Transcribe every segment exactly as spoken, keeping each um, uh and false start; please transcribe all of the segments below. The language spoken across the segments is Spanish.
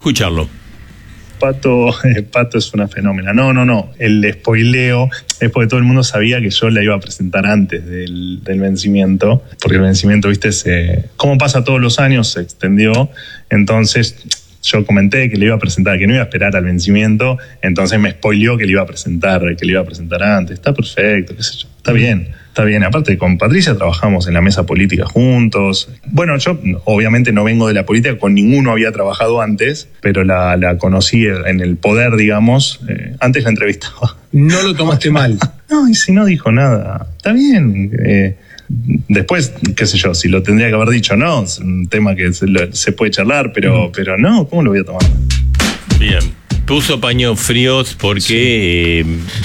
escucharlo. Pato, eh, Pato es una fenómena. No, no, no. El spoileo es porque todo el mundo sabía que yo la iba a presentar antes del, del vencimiento, porque el vencimiento, viste, se, como pasa todos los años, se extendió. Entonces yo comenté que le iba a presentar, que no iba a esperar al vencimiento, entonces me spoileó que le iba a presentar, que le iba a presentar antes. Está perfecto, qué sé yo. Está bien. Está bien, aparte con Patricia trabajamos en la mesa política juntos. Bueno, yo obviamente no vengo de la política, con ninguno había trabajado antes, pero la, la conocí en el poder, digamos. Eh, antes la entrevistaba. No lo tomaste mal. No, y si no dijo nada, está bien. Eh, después, qué sé yo, si lo tendría que haber dicho, no, es un tema que se, lo, se puede charlar, pero, mm. pero no, ¿cómo lo voy a tomar? Bien, puso paños fríos porque... Sí. Eh,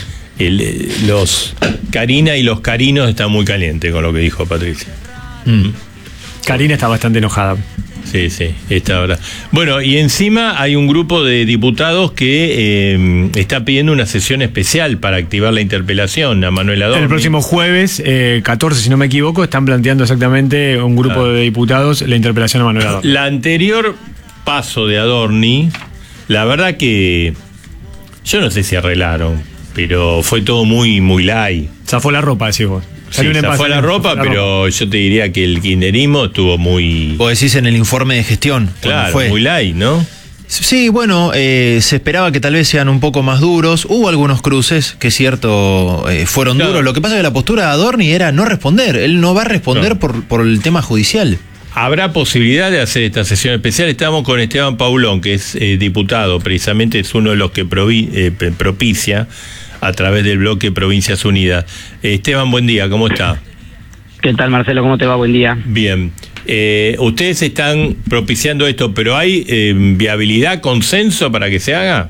El, los Karina y los Carinos están muy calientes con lo que dijo Patricia. Mm. Karina está bastante enojada. Sí, sí, está ahora. Bueno, y encima hay un grupo de diputados que eh, está pidiendo una sesión especial para activar la interpelación a Manuel Adorni. El próximo jueves, eh, catorce, si no me equivoco, están planteando exactamente un grupo ah. de diputados la interpelación a Manuel Adorni. La anterior paso de Adorni, la verdad que yo no sé si arreglaron, pero fue todo muy muy light. Zafó la ropa, decís vos. Sí, zafó la ropa, la pero ropa. Yo te diría que el kirchnerismo estuvo muy... Vos decís en el informe de gestión. Claro, fue. muy light, ¿no? Sí, bueno, eh, se esperaba que tal vez sean un poco más duros. Hubo algunos cruces que, cierto, eh, fueron claro. duros. Lo que pasa es que la postura de Adorni era no responder. Él no va a responder no. por, por el tema judicial. ¿Habrá posibilidad de hacer esta sesión especial? Estamos con Esteban Paulón, que es eh, diputado, precisamente es uno de los que provi, eh, propicia a través del bloque Provincias Unidas. Eh, Esteban, buen día, ¿cómo está? ¿Qué tal, Marcelo? ¿Cómo te va? Buen día. Bien. Eh, ustedes están propiciando esto, pero ¿hay eh, viabilidad, consenso para que se haga?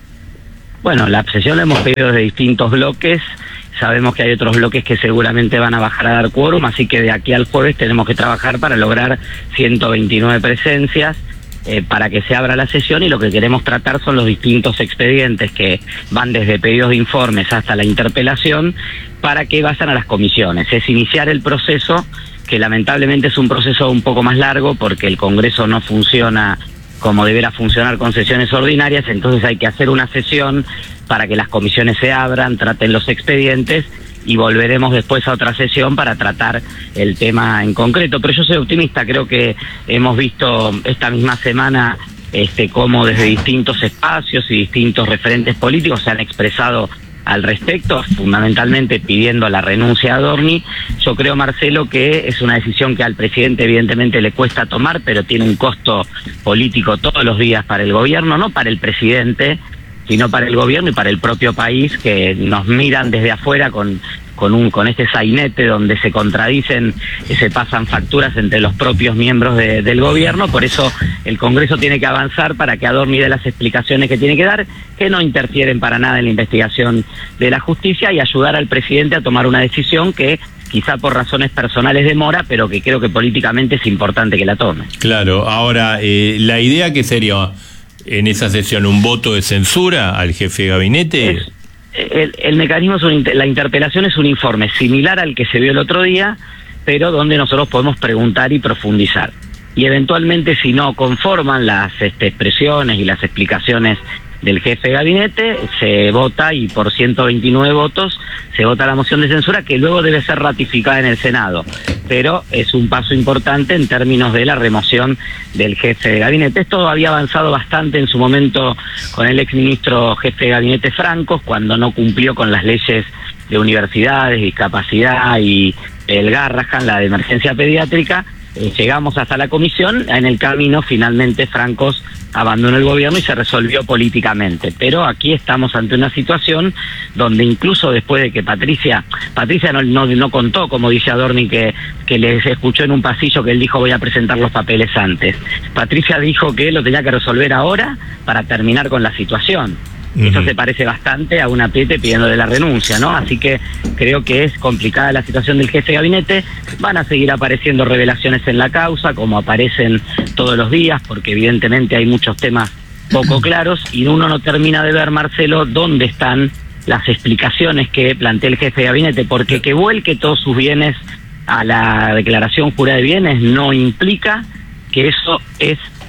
Bueno, la sesión la hemos pedido desde distintos bloques. Sabemos que hay otros bloques que seguramente van a bajar a dar quórum, así que de aquí al jueves tenemos que trabajar para lograr ciento veintinueve presencias eh, para que se abra la sesión, y lo que queremos tratar son los distintos expedientes que van desde pedidos de informes hasta la interpelación para que vayan a las comisiones. Es iniciar el proceso, que lamentablemente es un proceso un poco más largo porque el Congreso no funciona como deberá funcionar con sesiones ordinarias, entonces hay que hacer una sesión para que las comisiones se abran, traten los expedientes, y volveremos después a otra sesión para tratar el tema en concreto. Pero yo soy optimista, creo que hemos visto esta misma semana este cómo desde distintos espacios y distintos referentes políticos se han expresado al respecto, fundamentalmente pidiendo la renuncia a Adorni. Yo creo, Marcelo, que es una decisión que al presidente evidentemente le cuesta tomar, pero tiene un costo político todos los días para el gobierno, no para el presidente, sino para el gobierno y para el propio país, que nos miran desde afuera con con un con este sainete donde se contradicen, se pasan facturas entre los propios miembros de, del gobierno. Por eso el Congreso tiene que avanzar para que Adorni dé las explicaciones que tiene que dar, que no interfieren para nada en la investigación de la justicia, y ayudar al presidente a tomar una decisión que quizá por razones personales demora, pero que creo que políticamente es importante que la tome. Claro, ahora, eh, la idea que sería en esa sesión un voto de censura al jefe de gabinete. Es, el, el mecanismo, es un, la interpelación es un informe similar al que se vio el otro día, pero donde nosotros podemos preguntar y profundizar. Y eventualmente, si no conforman las este, expresiones y las explicaciones del jefe de gabinete, se vota, y por ciento veintinueve votos se vota la moción de censura, que luego debe ser ratificada en el Senado. Pero es un paso importante en términos de la remoción del jefe de gabinete. Esto había avanzado bastante en su momento con el exministro jefe de gabinete Francos, cuando no cumplió con las leyes de universidades, discapacidad y el Garrahan, la de emergencia pediátrica. Eh, llegamos hasta la comisión, en el camino finalmente Francos abandonó el gobierno y se resolvió políticamente. Pero aquí estamos ante una situación donde incluso después de que Patricia, Patricia no, no, no contó, como dice Adorni, que, que les escuchó en un pasillo que él dijo voy a presentar los papeles antes. Patricia dijo que lo tenía que resolver ahora para terminar con la situación. Uh-huh. Eso se parece bastante a un apriete pidiéndole la renuncia, ¿no? Así que creo que es complicada la situación del jefe de gabinete. Van a seguir apareciendo revelaciones en la causa, como aparecen todos los días, porque evidentemente hay muchos temas poco claros, y uno no termina de ver, Marcelo, dónde están las explicaciones que plantea el jefe de gabinete, porque que vuelque todos sus bienes a la declaración jurada de bienes no implica que eso es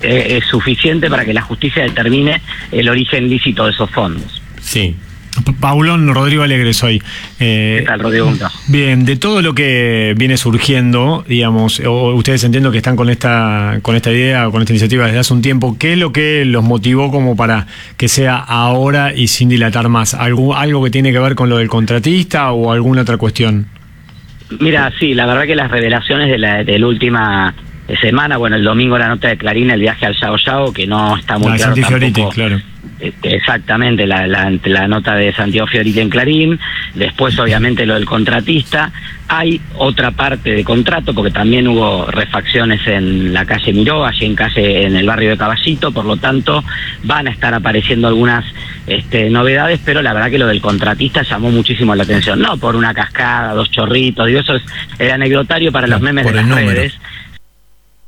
eh, es suficiente para que la justicia determine el origen lícito de esos fondos. Sí. Paulón, Rodrigo Alegre soy. Eh, ¿Qué tal, Rodrigo? Bien, de todo lo que viene surgiendo, digamos, o ustedes entiendo que están con esta con esta idea o con esta iniciativa desde hace un tiempo, ¿qué es lo que los motivó como para que sea ahora y sin dilatar más? ¿Algo, algo que tiene que ver con lo del contratista o alguna otra cuestión? Mira, sí, la verdad que las revelaciones de la, de la última semana, bueno, el domingo la nota de Clarín, el viaje al Yao Yao, que no está muy ah, claro Santi Fioriti, tampoco. claro. Exactamente, la, la, la nota de Santiago Fioriti en Clarín, después obviamente lo del contratista. Hay otra parte de contrato, porque también hubo refacciones en la calle Miró, allí en calle en el barrio de Caballito, por lo tanto van a estar apareciendo algunas este, novedades, pero la verdad que lo del contratista llamó muchísimo la atención, no por una cascada, dos chorritos, digo, eso es el anecdotario para los memes por de las número. redes.